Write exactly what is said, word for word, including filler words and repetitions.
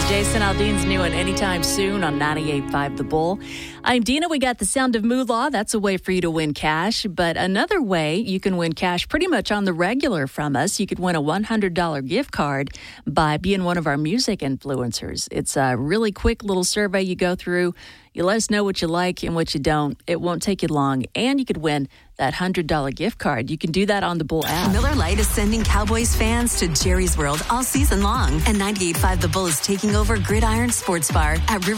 Jason Aldean's new and anytime soon on ninety-eight point five The Bull. I'm Dina. We got the sound of moolah. That's a way for you to win cash. But another way you can win cash pretty much on the regular from us. You could win a one hundred dollars gift card by being one of our music influencers. It's a really quick little survey you go through. You let us know what you like and what you don't. It won't take you long. And you could win that one hundred dollars gift card. You can do that on the Bull app. Miller Lite is sending Cowboys fans to Jerry's World all season long. And ninety-eight point five The Bull is taking over Gridiron Sports Bar at River